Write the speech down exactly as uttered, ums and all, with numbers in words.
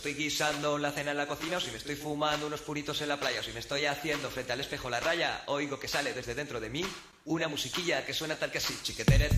estoy guisando la cena en la cocina, o si me estoy fumando unos puritos en la playa, o si me estoy haciendo frente al espejo la raya, oigo que sale desde dentro de mí una musiquilla que suena tal que así, chiquetere.